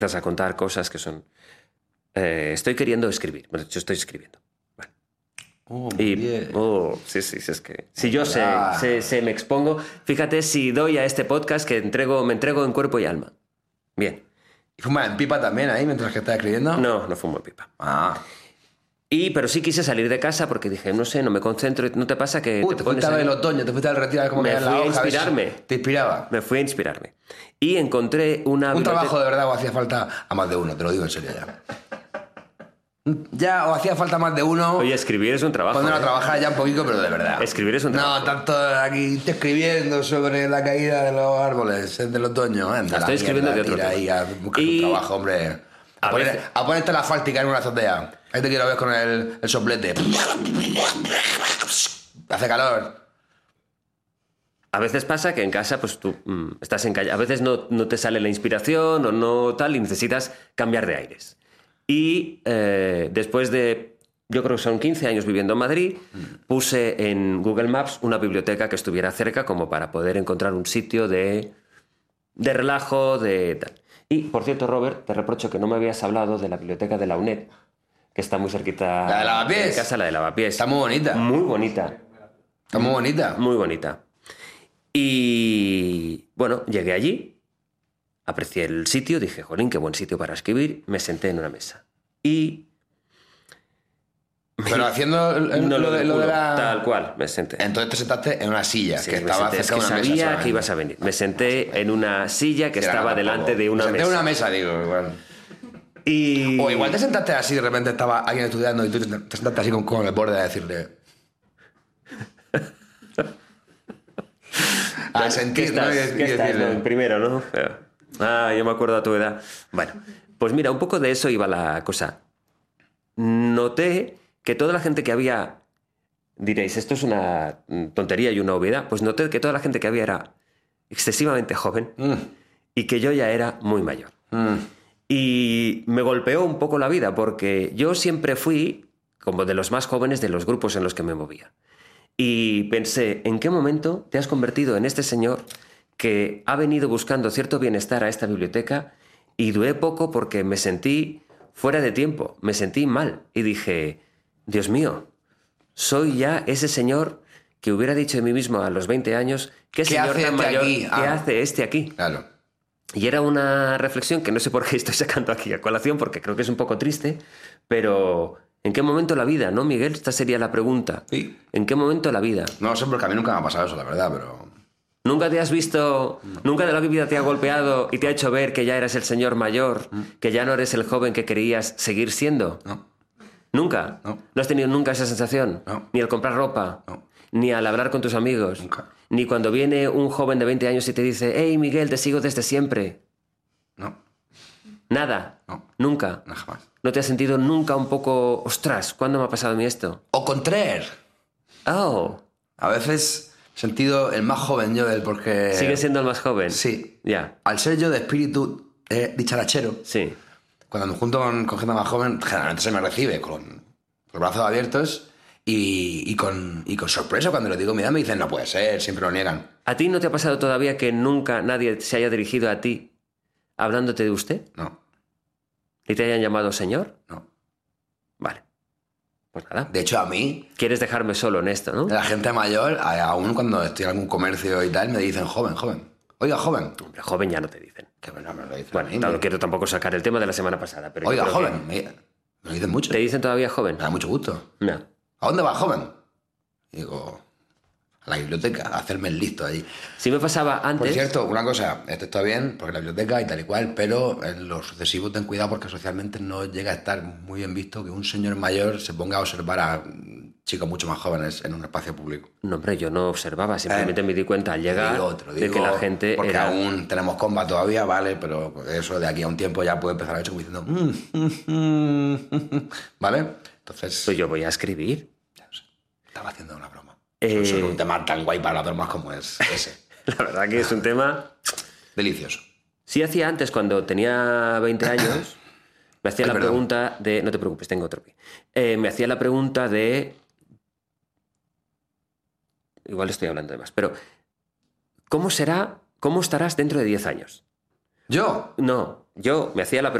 vas a contar cosas que son... estoy queriendo escribir. Bueno, yo estoy escribiendo. Bueno. Muy bien. Sí, es que... Si yo me expongo... Fíjate si doy a este podcast que me entrego en cuerpo y alma. Bien. ¿Y fumas en pipa también ahí mientras que estás escribiendo? No fumo en pipa. Ah. Pero sí quise salir de casa porque dije, no sé, no me concentro. ¿No te pasa que te fuiste al otoño, te fuiste al retiro a ver cómo me caía la fui a hoja? inspirarme. ¿Te inspiraba? Me fui a inspirarme. Y encontré una... Un trabajo de verdad o hacía falta a más de uno, te lo digo en serio ya. Ya, o hacía falta más de uno. Oye, escribir es un trabajo. Cuando no trabajar ya un poquito, pero de verdad. Escribir es un trabajo. No, tanto aquí estoy escribiendo sobre la caída de los árboles del otoño. Estoy escribiendo de otro tema. Ahí a buscar un trabajo, hombre. A ponerte la fáltica en una azotea. Ahí te quiero ver con el soplete. Hace calor. A veces pasa que en casa, pues tú estás en calle. A veces no te sale la inspiración o no tal y necesitas cambiar de aires. Y después de, yo creo que son 15 años viviendo en Madrid, puse en Google Maps una biblioteca que estuviera cerca como para poder encontrar un sitio de relajo, de tal. Y, por cierto, Robert, te reprocho que no me habías hablado de la biblioteca de la UNED, que está muy cerquita. ¿La de Lavapiés? De casa, la de Lavapiés. Está muy bonita. Muy bonita. Está muy bonita. Muy bonita. Y, bueno, llegué allí, aprecié el sitio, dije, jolín, qué buen sitio para escribir, me senté en una mesa. Y... Pero haciendo lo de la... Tal cual, me senté. Entonces te sentaste en una silla, Sí, que estaba cerca de una mesa. Sabía que ibas a venir. Me senté en una silla que estaba delante de una mesa. Me senté en una mesa, digo, igual. Y... O igual te sentaste así, de repente estaba alguien estudiando y tú te sentaste así con el borde a decirle... a sentir, ¿no? ¿Qué estás, no? Primero, ¿no? Yo me acuerdo a tu edad. Bueno, pues mira, un poco de eso iba la cosa. Noté que toda la gente que había... Diréis, esto es una tontería y una obviedad. Pues noté que toda la gente que había era excesivamente joven y que yo ya era muy mayor. Y me golpeó un poco la vida porque yo siempre fui como de los más jóvenes de los grupos en los que me movía. Y pensé, ¿en qué momento te has convertido en este señor que ha venido buscando cierto bienestar a esta biblioteca? Y duré poco porque me sentí fuera de tiempo, me sentí mal. Y dije, Dios mío, soy ya ese señor que hubiera dicho de mí mismo a los 20 años, ¿qué señor tan mayor? ¿Qué hace este aquí? Claro. Y era una reflexión que no sé por qué estoy sacando aquí a colación, porque creo que es un poco triste, pero ¿en qué momento la vida, no, Miguel? Esta sería la pregunta. Sí. ¿En qué momento la vida? No sé, porque a mí nunca me ha pasado eso, la verdad, pero... ¿Nunca te has visto, nunca de la vida te ha golpeado y te ha hecho ver que ya eres el señor mayor, que ya no eres el joven que querías seguir siendo? No. ¿Nunca? No. ¿No has tenido nunca esa sensación? No. Ni al comprar ropa, No. ni al hablar con tus amigos, Nunca. ni cuando viene un joven de 20 años y te dice, hey Miguel, te sigo desde siempre. No. Nada. No. Nunca. No, jamás. ¿No te has sentido nunca un poco, ostras, ¿cuándo me ha pasado a mí esto? O contraer. Oh, A veces he sentido el más joven yo del porque... sigue siendo el más joven. Sí. Ya, Al ser yo de espíritu dicharachero, sí. cuando me junto con gente más joven, generalmente se me recibe con los brazos abiertos y con sorpresa. Cuando les digo mi edad me dicen, no puede ser, siempre lo niegan. ¿A ti no te ha pasado todavía que nunca nadie se haya dirigido a ti hablándote de usted? No, ¿Y te hayan llamado señor? no. Vale. Pues nada. De hecho, a mí, Quieres dejarme solo en esto, ¿no? la gente mayor, aún cuando estoy en algún comercio y tal, me dicen joven, joven. Oiga, joven. Hombre, joven ya no te dicen. Que no me lo dicen. Bueno, a mí, no quiero tampoco sacar el tema de la semana pasada, pero... yo Oiga, creo que- joven. Me lo dicen mucho. ¿Te dicen todavía joven? Me da mucho gusto. No. ¿A dónde va, joven? Y digo, a la biblioteca, a hacerme el listo allí. Si me pasaba antes... Por cierto, una cosa, esto está bien, porque la biblioteca y tal y cual, pero en lo sucesivo ten cuidado porque socialmente no llega a estar muy bien visto que un señor mayor se ponga a observar a chicos mucho más jóvenes en un espacio público. No, hombre, yo no observaba, simplemente me di cuenta al llegar de que la gente porque era... aún tenemos comba todavía, vale, pero eso de aquí a un tiempo ya puede empezar a hecho como diciendo ¿vale? Entonces, Pues yo voy a escribir. ya no sé, estaba haciendo una broma. Eh, Eso es un tema tan guay para las bromas como es ese. La verdad que es un tema... Delicioso. Sí hacía antes, cuando tenía 20 años, me hacía la perdón. pregunta de... No te preocupes, tengo otro pie. Me hacía la pregunta de... Igual estoy hablando de más, pero... ¿Cómo estarás dentro de 10 años? ¿Yo? No, yo me hacía la